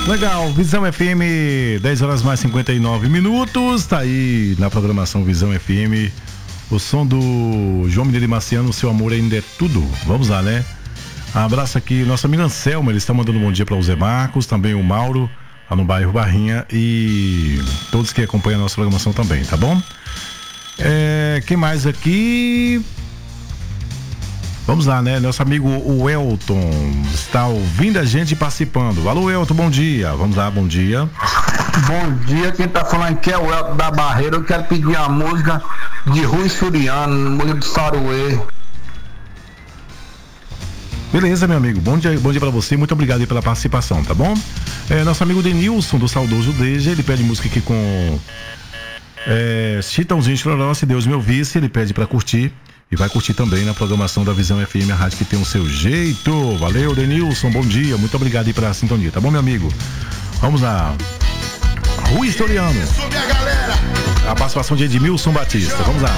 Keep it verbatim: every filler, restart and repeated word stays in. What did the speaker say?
Legal, Visão F M, dez horas mais cinquenta e nove minutos, tá aí na programação Visão F M, o som do João Mineiro e Marciano, Seu Amor Ainda É Tudo. Vamos lá, né? Abraço aqui, nossa amiga Anselma, ele está mandando um bom dia para o Zé Marcos, também o Mauro, lá no bairro Barrinha, e todos que acompanham a nossa programação também, tá bom? É, quem mais aqui? Vamos lá, né? Nosso amigo o Elton está ouvindo a gente participando. Alô, Elton, bom dia. Vamos lá, bom dia. Bom dia, quem tá falando aqui é o Elton da Barreira. Eu quero pedir a música de Rui Suriano, música do Saruê. Beleza, meu amigo. Bom dia, bom dia pra você. Muito obrigado aí pela participação, tá bom? É, nosso amigo Denilson, do Saudoso Deja, ele pede música aqui com é, Chitãozinho Chororó, Se Deus Me Ouvisse. Ele pede pra curtir. E vai curtir também na programação da Visão F M, a rádio que tem o seu jeito. Valeu, Denilson, bom dia. Muito obrigado aí pela sintonia, tá bom, meu amigo? Vamos lá. Rui Suriano. A participação de Edmilson Batista. Vamos lá.